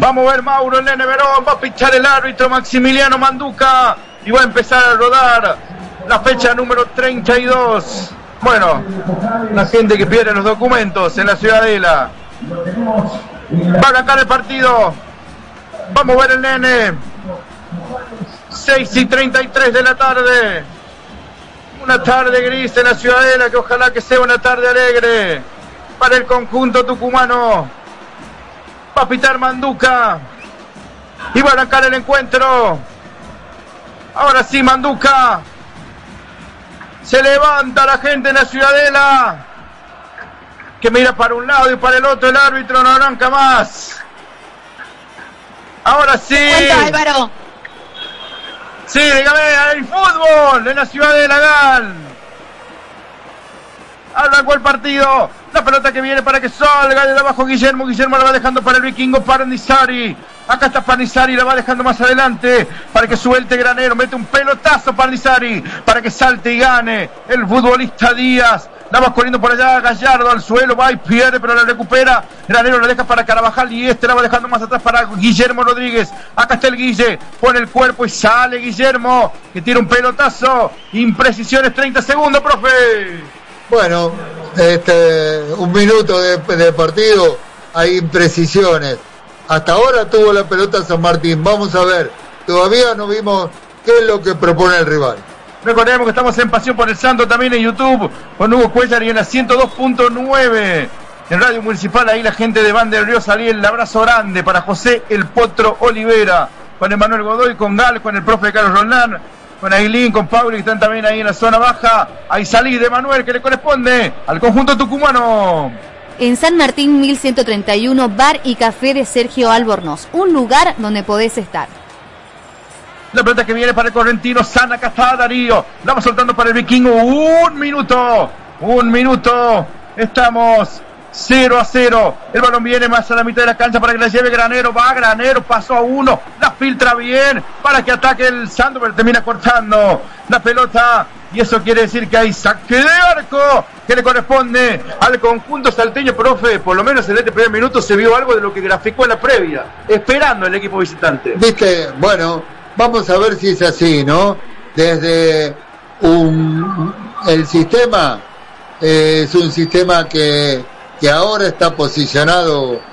Vamos a ver Mauro, el nene Verón, va a pichar el árbitro Maximiliano Manduca y va a empezar a rodar la fecha número 32. Bueno, la gente que pierde los documentos en la Ciudadela. Va a arrancar el partido. Vamos a ver el nene. 6:33 de la tarde. Una tarde gris en la Ciudadela que ojalá que sea una tarde alegre para el conjunto tucumano. Va a pitar Manduca y va a arrancar el encuentro. Ahora sí, Manduca. Se levanta la gente en la Ciudadela, que mira para un lado y para el otro. El árbitro no arranca más. Ahora sí. Álvaro. Sí, dígame, hay fútbol en la Ciudadela, Gal. Arrancó el partido. La pelota que viene para que salga de abajo Guillermo. Guillermo la va dejando para el vikingo Parnizari. Acá está Parnizari, la va dejando más adelante para que suelte Granero. Mete un pelotazo Parnizari para que salte y gane el futbolista Díaz. La va corriendo por allá Gallardo al suelo, va y pierde, pero la recupera. Granero la deja para Carabajal y la va dejando más atrás para Guillermo Rodríguez. Acá está el Guille, pone el cuerpo y sale Guillermo, que tira un pelotazo. Imprecisiones, 30 segundos, profe. Bueno, un minuto de partido, hay imprecisiones. Hasta ahora tuvo la pelota San Martín. Vamos a ver, todavía no vimos qué es lo que propone el rival. Recordemos que estamos en Pasión por el Santo también en YouTube con Hugo Cuellar y en la 102.9 en Radio Municipal. Ahí la gente de Banda del Río Salí. El abrazo grande para José El Potro Olivera, con Emanuel Godoy, con Gal, con el profe Carlos Roldán, con Ailín, con Pablo, que están también ahí en la zona baja. Ahí salí de Manuel, que le corresponde al conjunto tucumano. En San Martín 1131, bar y café de Sergio Albornoz, un lugar donde podés estar. La pelota que viene para el correntino, sana, acá está Darío, la va soltando para el vikingo. Un minuto, estamos 0-0, el balón viene más a la mitad de la cancha para que la lleve Granero, va Granero, pasó a uno, la filtra bien para que ataque el Santo, pero termina cortando la pelota. Y eso quiere decir que hay saque de arco que le corresponde al conjunto salteño, profe. Por lo menos en este primer minuto se vio algo de lo que graficó en la previa, esperando el equipo visitante. Viste, bueno, vamos a ver si es así, ¿no? Desde el sistema, es un sistema que ahora está posicionado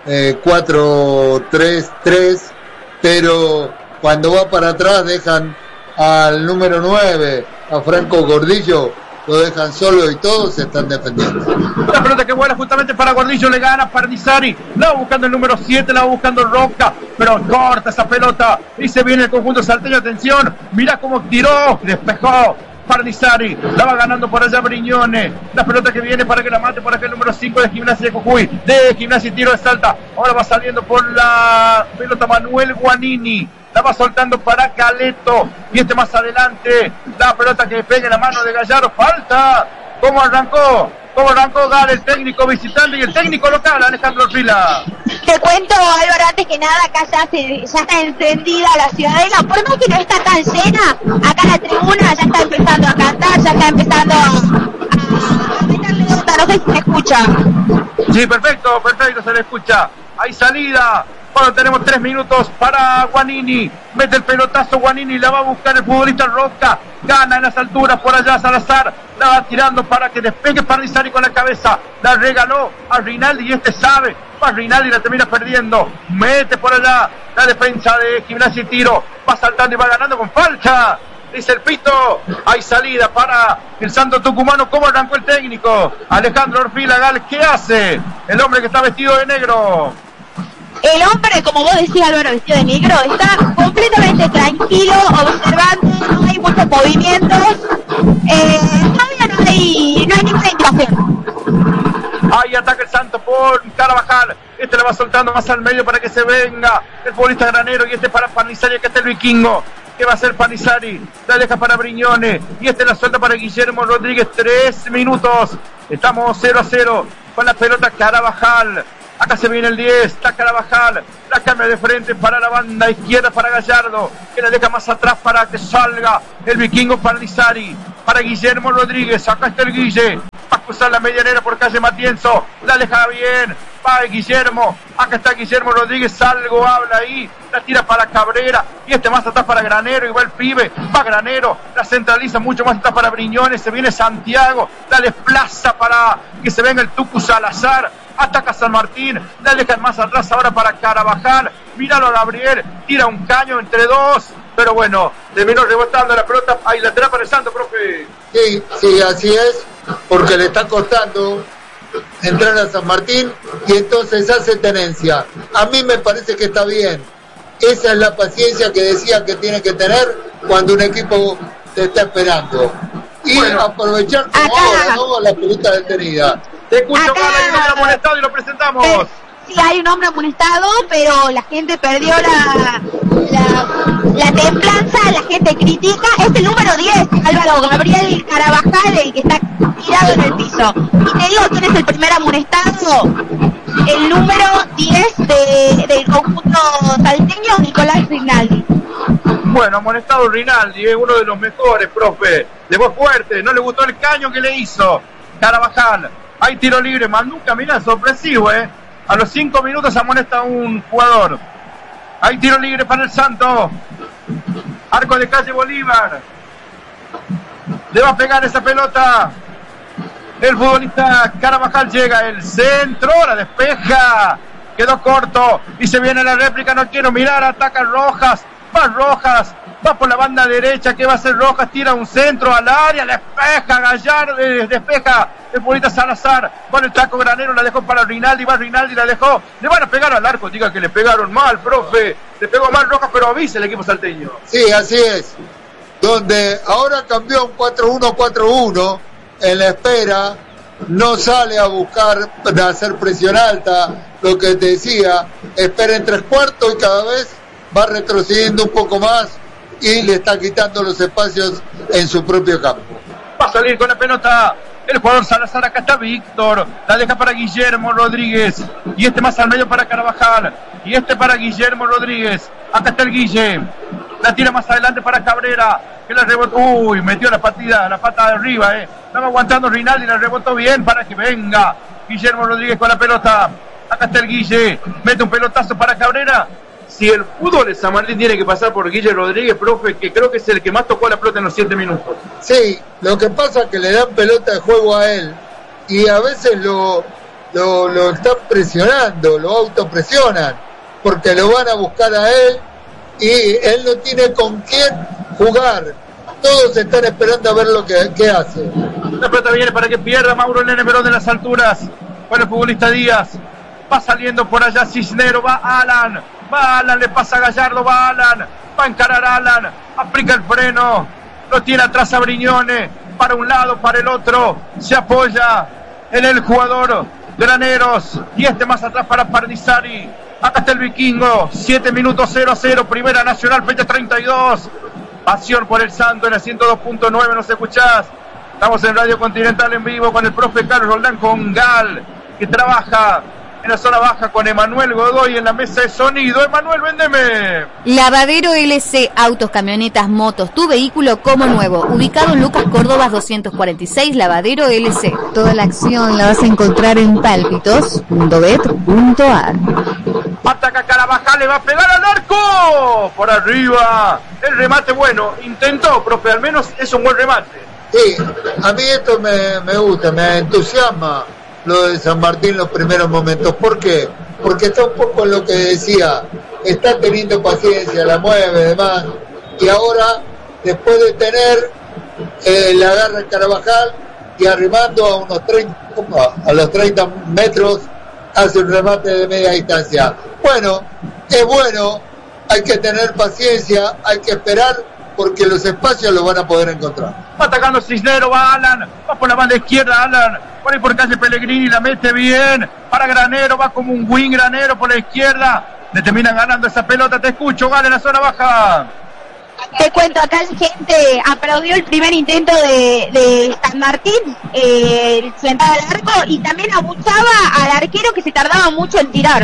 4-3-3, pero cuando va para atrás dejan al número 9, a Franco Gordillo, lo dejan solo y todos se están defendiendo. La pelota que vuela justamente para Gordillo, le gana Parnizari, la va buscando el número 7, la va buscando Roca, pero corta esa pelota y se viene el conjunto salteño. Atención, mira cómo tiró, despejó Parnizari, la va ganando por allá Briñone. La pelota que viene para que la mate por acá el número 5 de Gimnasia de Jujuy, de Gimnasia, tiro de Salta. Ahora va saliendo por la pelota Manuel Guanini, la va soltando para Caleto y más adelante, la pelota que pega en la mano de Gallardo. Falta. ¿Cómo arrancó Gal, el técnico visitante y el técnico local, Alejandro Orfila? Te cuento, Álvaro, antes que nada, acá ya está encendida la Ciudadela. Por más que no está tan llena, acá la tribuna ya está empezando a cantar, ya está empezando a meterle nota. No sé si se escucha. Sí, perfecto, se le escucha. Hay salida. Bueno, tenemos 3 minutos para Guanini. Mete el pelotazo Guanini, la va a buscar el futbolista Roca. Gana en las alturas por allá Salazar. La va tirando para que despegue Parnizari con la cabeza. La regaló a Rinaldi y sabe. Va Rinaldi y la termina perdiendo. Mete por allá la defensa de Gimnasia y Tiro. Va saltando y va ganando con falta. Dice el pito, hay salida para el Santo Tucumano. ¿Cómo arrancó el técnico? Alejandro Orfila, Gal, ¿qué hace el hombre que está vestido de negro? El hombre, como vos decías, Álvaro, vestido de negro, está completamente tranquilo, observando, no hay muchos movimientos, todavía no hay ninguna indicación. Ahí ataca el Santo por Carabajal, la va soltando más al medio para que se venga el futbolista Granero y para Parnizari, que está el vikingo. ¿Qué va a hacer Parnizari? La deja para Briñone y la suelta para Guillermo Rodríguez. 3 minutos, estamos 0-0 con la pelota Carabajal. Acá se viene el 10, está Carabajal, la cambia de frente para la banda izquierda para Gallardo, que la deja más atrás para que salga el vikingo Parnizari, para Guillermo Rodríguez. Acá está el Guille, Va a cruzar la medianera por calle Matienzo. La deja bien. Va Guillermo. Acá está Guillermo Rodríguez. Algo habla ahí. La tira para Cabrera. Y más atrás para Granero. Y va el pibe. Va Granero. La centraliza mucho más atrás para Briñones. Se viene Santiago. La desplaza para que se venga el Tucu Salazar. Ataca San Martín. La dejan más atrás ahora para Carabajal. Míralo a Gabriel. Tira un caño entre dos. Pero bueno, terminó rebotando la pelota. Ahí lateral para el Santo, profe. Sí, así es. Porque le está costando entrar a San Martín y entonces hace tenencia. A mí me parece que está bien. Esa es la paciencia que decía que tiene que tener cuando un equipo te está esperando. Y bueno, aprovechar como ahora, ¿no? La pelota detenida. Te escucho, Gala, y lo amonestado y lo presentamos. Sí, hay un hombre amonestado, pero la gente perdió la templanza, la gente critica. Es el número 10, Álvaro Gabriel Carabajal, el que está tirado en el piso. Y te digo quién es el primer amonestado. El número 10 del conjunto salteño, Nicolás Rinaldi. Bueno, amonestado Rinaldi, es uno de los mejores, profe. Le fue fuerte, no le gustó el caño que le hizo Carabajal. Hay tiro libre, Manduca, mirá, sorpresivo, A los 5 minutos amonesta un jugador. Hay tiro libre para el Santo. Arco de calle Bolívar. Le va a pegar esa pelota. El futbolista Carabajal llega. El centro, la despeja. Quedó corto. Y se viene la réplica. No quiero mirar. Ataca Rojas. Va Rojas. Va por la banda derecha. ¿Qué va a hacer Rojas? Tira un centro al área. Despeja Gallardo. Despeja el futbolista Salazar. Con el taco Granero. La dejó para Rinaldi. Va Rinaldi. La dejó. Le van a pegar al arco. Diga que le pegaron mal, profe. Le pegó mal Rojas, pero avisa el equipo salteño. Sí, así es. Donde ahora cambió un 4-1-4-1. En la espera. No sale a buscar de hacer presión alta. Lo que te decía. Espera en 3/4 y cada vez va retrocediendo un poco más y le está quitando los espacios en su propio campo. Va a salir con la pelota el jugador Salazar. Acá está Víctor, la deja para Guillermo Rodríguez y más al medio para Carabajal y para Guillermo Rodríguez. Acá está el Guille, la tira más adelante para Cabrera, que la rebotó. Metió la pata de arriba, estaba aguantando Rinaldi, la rebotó bien para que venga Guillermo Rodríguez con la pelota. Acá está el Guille, mete un pelotazo para Cabrera. Si el fútbol de San Martín tiene que pasar por Guillermo Rodríguez, profe, que creo que es el que más tocó la pelota en los 7 minutos. Sí, lo que pasa es que le dan pelota de juego a él y a veces lo están presionando, lo autopresionan, porque lo van a buscar a él y él no tiene con quién jugar. Todos están esperando a ver lo que hace. La pelota viene para que pierda Mauro Nene Verón de las alturas. Bueno, el futbolista Díaz. Va saliendo por allá Cisnero, va Alan, le pasa a Gallardo, va Alan, va a encarar a Alan, aplica el freno, lo tiene atrás a Briñones, para un lado, para el otro, se apoya en el jugador Graneros, y más atrás para Pardisari. Acá está el Vikingo, 7 minutos 0-0, Primera Nacional, fecha 32, pasión por el Santo en el 102.9, ¿nos escuchás? Estamos en Radio Continental en vivo con el profe Carlos Roldán, con Gal, que trabaja en la zona baja con Emanuel Godoy en la mesa de sonido. Emanuel, véndeme. Lavadero LC, autos, camionetas, motos, tu vehículo como nuevo. Ubicado en Lucas Córdoba 246, Lavadero LC. Toda la acción la vas a encontrar en palpitos.bet.ar. Ataca Carabajal, le va a pegar al arco. Por arriba. El remate bueno. Intentó, profe, al menos es un buen remate. Sí, a mí esto me gusta, me entusiasma lo de San Martín los primeros momentos. ¿Por qué? Porque está un poco lo que decía, está teniendo paciencia, la mueve, demás, y ahora, después de tener la agarra el Carabajal y arrimando a los 30 metros, hace un remate de media distancia. Bueno, es bueno, hay que tener paciencia, hay que esperar, porque los espacios los van a poder encontrar. Va atacando Cisnero, va Alan, va por la banda izquierda Alan, por ahí por calle Pellegrini, la mete bien, para Granero, va como un wing Granero por la izquierda, le terminan ganando esa pelota. Te escucho, Gal, en la zona baja. Te cuento, acá la gente aplaudió el primer intento de San Martín, su entrada al arco, y también abuchaba al arquero que se tardaba mucho en tirar.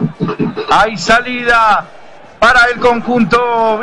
Hay salida para el conjunto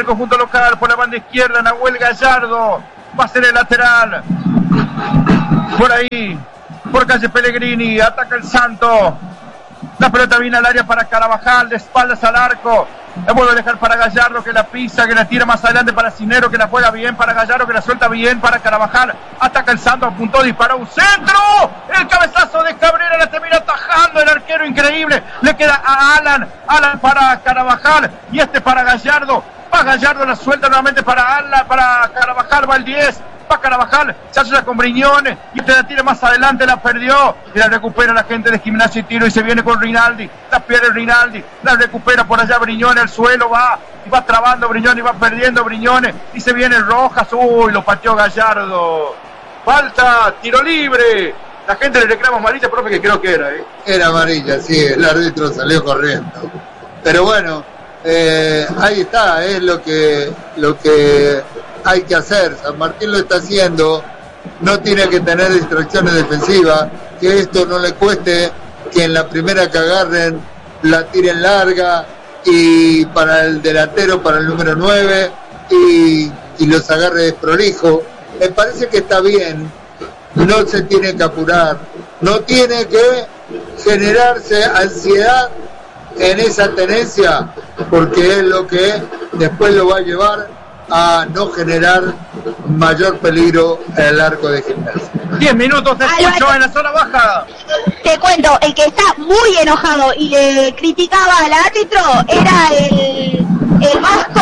local por la banda izquierda. Nahuel Gallardo va a ser el lateral. Por ahí, por calle Pellegrini, ataca el Santo. La pelota viene al área para Carabajal, de espaldas al arco. La vuelve a dejar para Gallardo, que la pisa, que la tira más adelante para Cinero, que la juega bien para Gallardo, que la suelta bien para Carabajal. Ataca el Santo, apuntó, disparó un centro. El cabezazo de Cabrera la termina atajando el arquero, increíble. Le queda a Alan para Carabajal y para Gallardo. Va Gallardo, la suelta nuevamente para Alan, para Carabajal, va el 10. Va Carabajal, se asocia con Briñones y la tira más adelante, la perdió y la recupera la gente de Gimnasia y Tiro y se viene con Rinaldi, la pierde Rinaldi, la recupera por allá Briñones, al suelo va y va trabando Briñones y va perdiendo Briñones y se viene Rojas, uy, lo pateó Gallardo, falta, tiro libre, la gente le reclama amarilla, profe, que creo que era, Era amarilla, sí, el árbitro salió corriendo, pero bueno, ahí está, es lo que hay que hacer. San Martín lo está haciendo, no tiene que tener distracciones defensivas, que esto no le cueste que en la primera que agarren la tiren larga y para el delantero, para el número 9 y los agarre desprolijo. Me parece que está bien, no se tiene que apurar, no tiene que generarse ansiedad en esa tenencia, porque es lo que después lo va a llevar a no generar mayor peligro en el arco de Gimnasia. 10 minutos de escucho en la zona baja. Te cuento, el que está muy enojado y le criticaba al árbitro era el Vasco,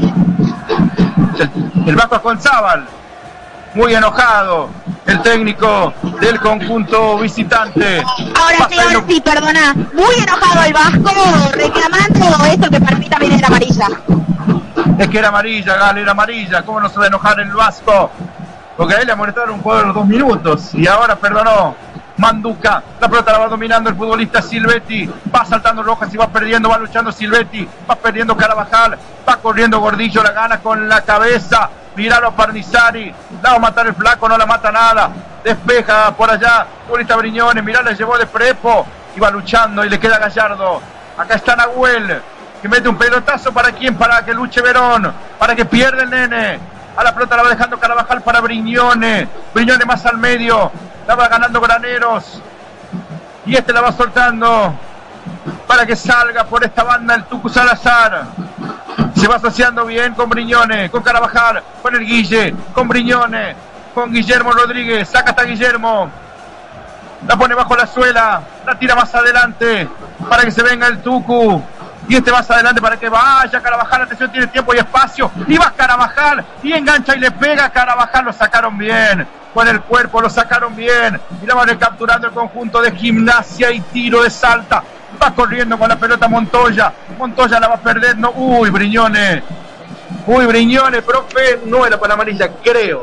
el Vasco Asconzábal, muy enojado, el técnico del conjunto visitante. Ahora sí, perdona, muy enojado el Vasco, reclamando esto que para mí también era amarilla. Es que era amarilla, Gale, era amarilla. ¿Cómo no se va a enojar el Vasco? Porque a él le amonestaron un juego de los 2 minutos y ahora perdonó. Manduca, la pelota la va dominando el futbolista Silvetti, va saltando Rojas y va perdiendo, va luchando Silvetti, va perdiendo Carabajal, va corriendo Gordillo, la gana con la cabeza, Miralo Parnizari, la va a matar el flaco, no la mata nada, despeja por allá, futbolista Briñones, mirá, la llevó de prepo, y va luchando y le queda Gallardo, acá está Nahuel, que mete un pelotazo para quién, para que luche Verón, para que pierda el nene, a la pelota la va dejando Carabajal para Briñones, Briñones más al medio, la va ganando Graneros, y la va soltando, para que salga por esta banda el Tucu Salazar, se va asociando bien con Briñones, con Carabajal, con el Guille, con Briñones, con Guillermo Rodríguez, saca hasta Guillermo, la pone bajo la suela, la tira más adelante, para que se venga el Tucu, y más adelante para que vaya Carabajal, atención, tiene tiempo y espacio, y va Carabajal, y engancha y le pega a Carabajal, lo sacaron bien, con el cuerpo lo sacaron bien, y la van capturando el conjunto de Gimnasia y Tiro de Salta, va corriendo con la pelota Montoya la va perdiendo, Briñones, profe, no era para amarilla, creo.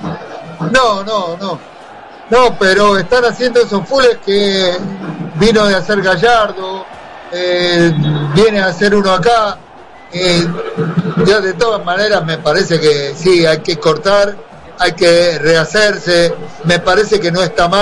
No, pero están haciendo esos fulles que vino de hacer Gallardo, viene a hacer uno acá, yo de todas maneras me parece que sí, hay que cortar, hay que rehacerse, me parece que no está mal.